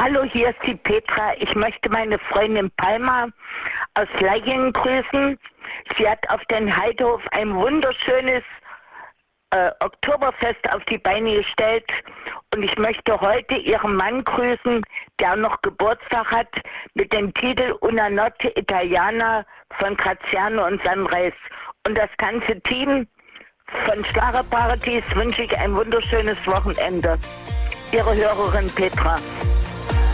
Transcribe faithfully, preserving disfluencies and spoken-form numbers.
Hallo, hier ist die Petra. Ich möchte meine Freundin Palma aus Leigingen grüßen. Sie hat auf den Heidhof ein wunderschönes äh, Oktoberfest auf die Beine gestellt. Und ich möchte heute ihren Mann grüßen, der noch Geburtstag hat, mit dem Titel Una Notte Italiana von Graziano und Sunrise. Und das ganze Team von Schlagerparadies wünsche ich ein wunderschönes Wochenende. Ihre Hörerin Petra.